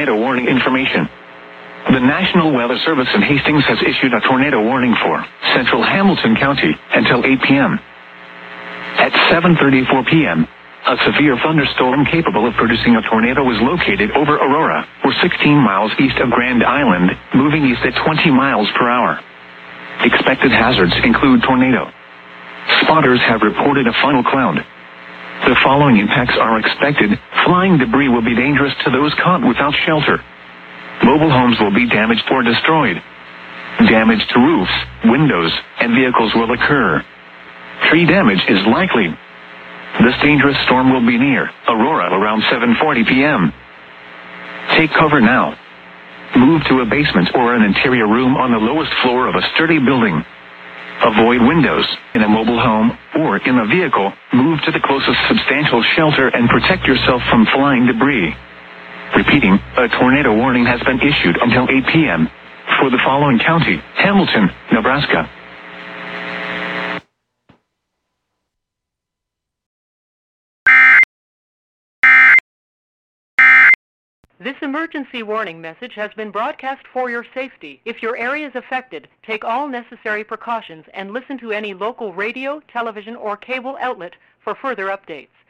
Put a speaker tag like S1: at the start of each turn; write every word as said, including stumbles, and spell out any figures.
S1: tornado warning information. The National Weather Service in Hastings has issued a tornado warning for central Hamilton County until eight p.m. At seven thirty-four p.m., a severe thunderstorm capable of producing a tornado was located over Aurora, or sixteen miles east of Grand Island, moving east at twenty miles per hour. Expected hazards include tornado. Spotters have reported a funnel cloud. The following impacts are expected. Flying debris will be dangerous to those caught without shelter. Mobile homes will be damaged or destroyed. Damage to roofs, windows, and vehicles will occur. Tree damage is likely. This dangerous storm will be near Aurora around seven forty p.m. Take cover now. Move to a basement or an interior room on the lowest floor of a sturdy building. Avoid windows in a mobile home or in a vehicle. Move to the closest substantial shelter and protect yourself from flying debris. Repeating, a tornado warning has been issued until eight p.m. for the following county: Hamilton, Nebraska.
S2: This emergency warning message has been broadcast for your safety. If your area is affected, take all necessary precautions and listen to any local radio, television, or cable outlet for further updates.